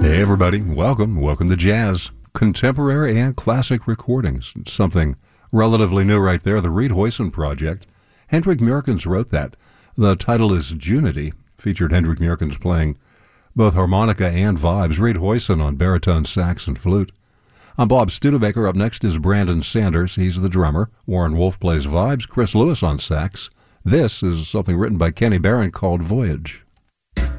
Hey everybody, welcome to Jazz, contemporary and classic recordings. Something relatively new right there, the Reed Hoyson Project. Hendrik Murkens wrote that. The title is Junity, featured Hendrik Murkens playing both harmonica and vibes, Reed Hoyson on baritone sax and flute. I'm Bob Studebaker. Up next is Brandon Sanders, he's the drummer. Warren Wolf plays vibes, Chris Lewis on sax. This is something written by Kenny Barron called Voyage.